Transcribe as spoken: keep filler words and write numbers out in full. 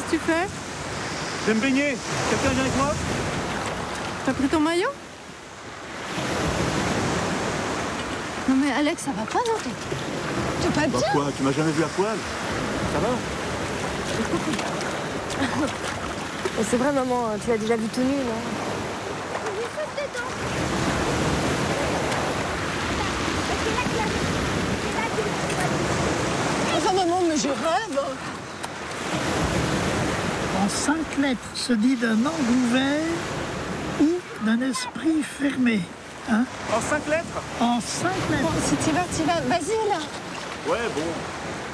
Qu'est-ce que tu fais? Je vais me baigner. Quelqu'un vient avec moi? T'as pris ton maillot? Non mais Alex, ça va pas, non? T'es pas Bah bien? quoi? Tu m'as jamais vu à poil? Ça va? C'est vrai, maman, tu l'as déjà vu tout nu, non? Enfin maman, mais je rêve. En cinq lettres se dit d'un angle ouvert ou d'un esprit fermé. Hein? En cinq lettres? En cinq lettres. Bon, si t'y vas, t'y vas. Vas-y là. Ouais, bon.